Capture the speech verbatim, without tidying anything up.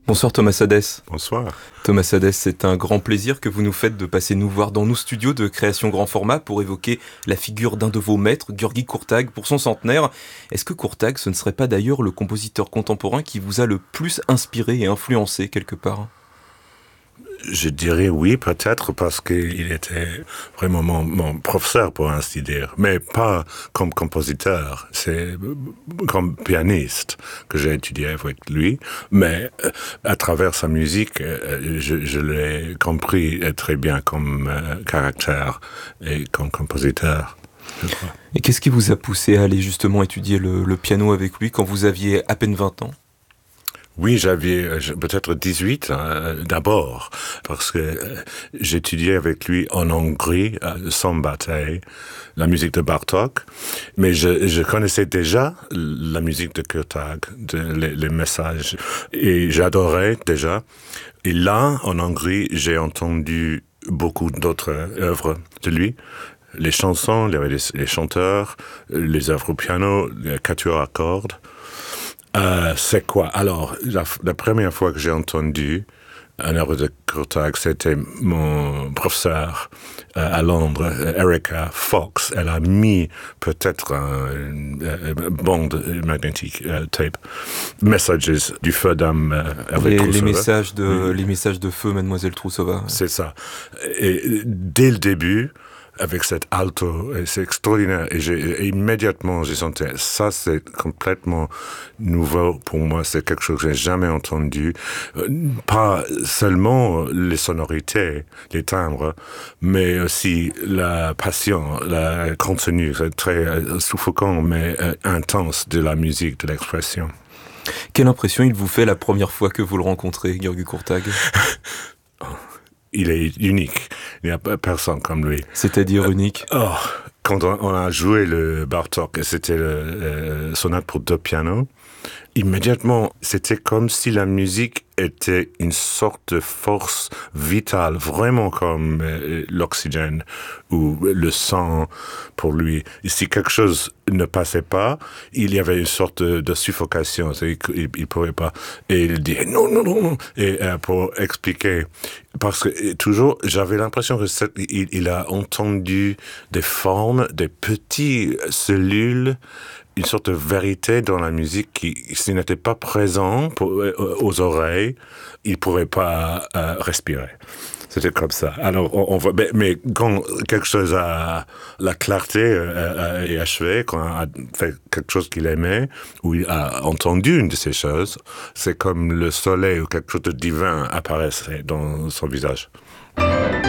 Bonsoir Thomas Sadès. Bonsoir. Thomas Sadès, c'est un grand plaisir que vous nous faites de passer nous voir dans nos studios de création grand format pour évoquer la figure d'un de vos maîtres, György Kurtág, pour son centenaire. Est-ce que Kurtág, ce ne serait pas d'ailleurs le compositeur contemporain qui vous a le plus inspiré et influencé quelque part ? Je dirais oui, peut-être, parce qu'il était vraiment mon, mon professeur, pour ainsi dire, mais pas comme compositeur. C'est comme pianiste que j'ai étudié avec lui, mais euh, à travers sa musique, euh, je, je l'ai compris très bien comme euh, caractère et comme compositeur. Et qu'est-ce qui vous a poussé à aller justement étudier le, le piano avec lui quand vous aviez à peine vingt ans ? Oui, j'avais peut-être dix-huit euh, d'abord, parce que euh, j'étudiais avec lui en Hongrie, à Szombathely, la musique de Bartók, mais je, je connaissais déjà la musique de Kurtág, de, les, les messages, et j'adorais déjà. Et là, en Hongrie, j'ai entendu beaucoup d'autres œuvres de lui. Les chansons, il y avait les, les chanteurs, les œuvres au piano, les quatuors à cordes. Euh, c'est quoi? Alors, la, la première fois que j'ai entendu un œuvre de Kurtág, c'était mon professeur euh, à Londres, Erica Fox. Elle a mis peut-être un, une, une bande magnétique, euh, tape, Messages du feu d'âme euh, avec les, les messages de oui. Les messages de feu, Mademoiselle Troussova. C'est ça. Et dès le début, avec cet alto, et c'est extraordinaire. Et, j'ai, et immédiatement, j'ai senti, ça c'est complètement nouveau pour moi, c'est quelque chose que j'ai jamais entendu. Pas seulement les sonorités, les timbres, mais aussi la passion, le contenu, c'est très suffocant, mais intense de la musique, de l'expression. Quelle impression il vous fait la première fois que vous le rencontrez, György Kurtág? Il est unique. Il n'y a pas personne comme lui. C'est-à-dire unique? Oh, quand on a joué le Bartók, c'était le, le sonate pour deux pianos, immédiatement, c'était comme si la musique était une sorte de force vitale, vraiment comme euh, l'oxygène ou le sang pour lui. Et si quelque chose ne passait pas, il y avait une sorte de, de suffocation. Il ne pouvait pas. Et il dit non, non, non, non. Et euh, pour expliquer, parce que et toujours, j'avais l'impression que cette, il, il a entendu des formes, des petites cellules, une sorte de vérité dans la musique qui, s'il n'était pas présent pour, euh, aux oreilles, il ne pourrait pas euh, respirer. C'était comme ça. Alors, on, on voit, mais, mais quand quelque chose a la clarté euh, est achevée, quand on a fait quelque chose qu'il aimait, ou il a entendu une de ces choses, c'est comme le soleil ou quelque chose de divin apparaissait dans son visage.